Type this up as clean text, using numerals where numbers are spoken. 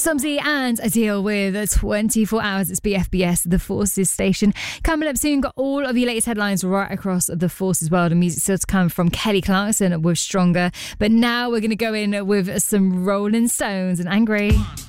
Sumsy and Adele with 24 Hours. It's BFBS, the Forces station. Coming up soon, got all of your latest headlines right across the Forces world. And music still to come from Kelly Clarkson with Stronger. But now we're going to go in with some Rolling Stones and Angry.